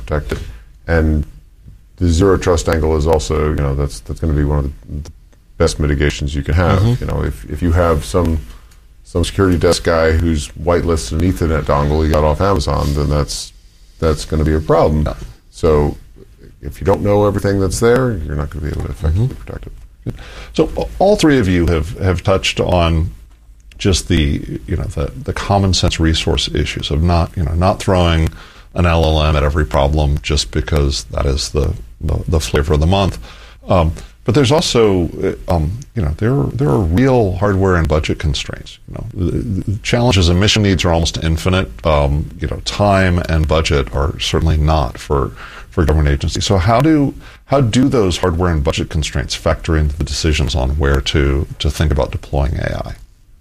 protected. And the zero trust angle is also, that's going to be one of the best mitigations you can have. If you have some security desk guy who's whitelisted an Ethernet dongle he got off Amazon, then that's going to be a problem. Yeah. So if you don't know everything that's there, you're not going to be able to effectively protect it. So all three of you have touched on just the common sense resource issues of not throwing an LLM at every problem just because that is the flavor of the month. But there's also, there are real hardware and budget constraints. The challenges and mission needs are almost infinite. Time and budget are certainly not for government agencies. So how do those hardware and budget constraints factor into the decisions on where to think about deploying AI?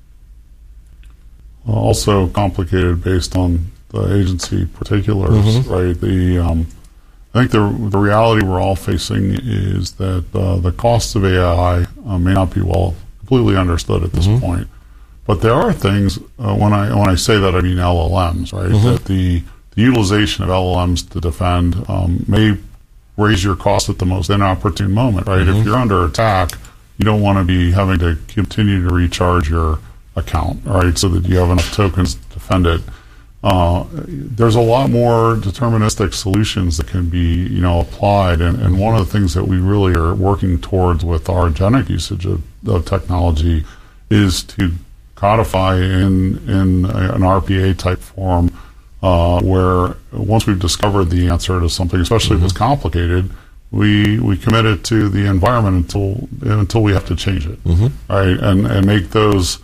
Also complicated based on the agency particulars, right? I think the reality we're all facing is that the costs of AI may not be completely understood at this point. But there are things, when I say that, I mean LLMs, right? That the utilization of LLMs to defend may raise your cost at the most inopportune moment, right? If you're under attack, you don't want to be having to continue to recharge your account, right? So that you have enough tokens to defend it. There's a lot more deterministic solutions that can be, applied. And one of the things that we really are working towards with our agentic usage of technology is to codify in an RPA type form, where once we've discovered the answer to something, especially if it's complicated, we commit it to the environment until we have to change it, right? And make those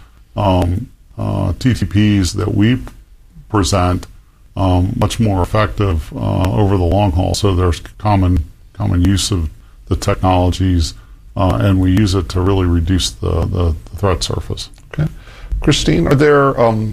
TTPs that we present much more effective over the long haul. So there's common use of the technologies, and we use it to really reduce the threat surface. Okay, Christine, are there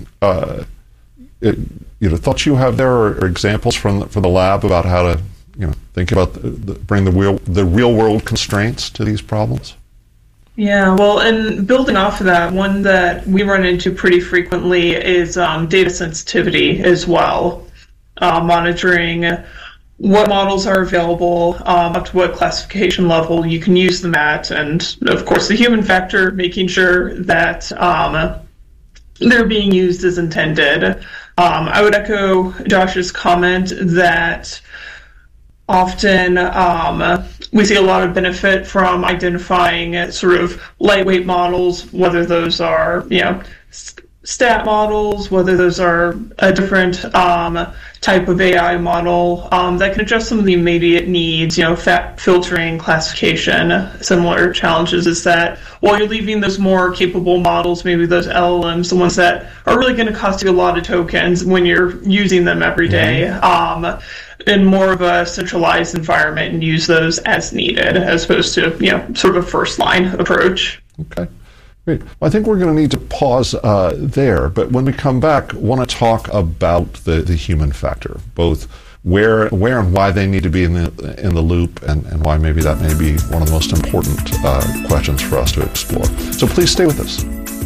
thoughts you have there, or examples from the lab about how to think about bring the real world constraints to these problems? Yeah, well, and building off of that, one that we run into pretty frequently is data sensitivity as well. Monitoring what models are available, up to what classification level you can use them at, and of course the human factor, making sure that they're being used as intended. I would echo Josh's comment that often we see a lot of benefit from identifying sort of lightweight models, whether those are, stat models, whether those are a different type of AI model that can address some of the immediate needs, filtering, classification. Similar challenges is that while you're leaving those more capable models, maybe those LLMs, the ones that are really going to cost you a lot of tokens when you're using them every day, in more of a centralized environment, and use those as needed, as opposed to, sort of a first line approach. Okay. Great. Well, I think we're going to need to pause there, but when we come back, I want to talk about the human factor, both where and why they need to be in the loop, and why maybe that may be one of the most important questions for us to explore. So please stay with us.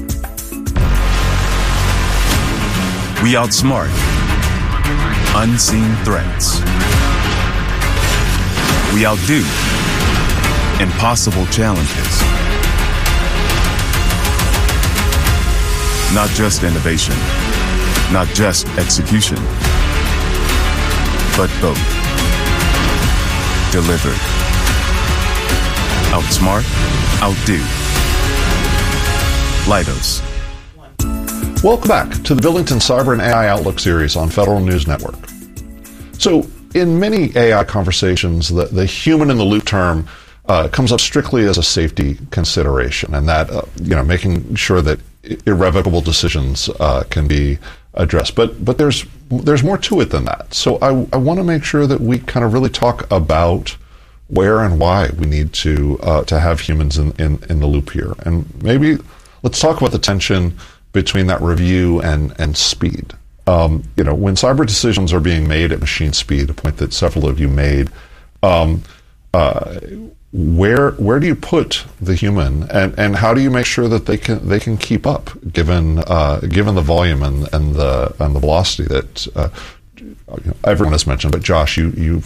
We outsmart unseen threats. We outdo impossible challenges. Not just innovation, not just execution, but both. Delivered. Outsmart, outdo. Leidos. Welcome back to the Billington Cyber and AI Outlook series on Federal News Network. So, in many AI conversations, the human in the loop term comes up strictly as a safety consideration, and that making sure that irrevocable decisions can be addressed. But there's more to it than that. So I want to make sure that we kind of really talk about where and why we need to have humans in the loop here, and maybe let's talk about the tension between that review and speed. When cyber decisions are being made at machine speed, a point that several of you made, where do you put the human, and how do you make sure that they can keep up given the volume and the velocity that everyone has mentioned? But Josh, you've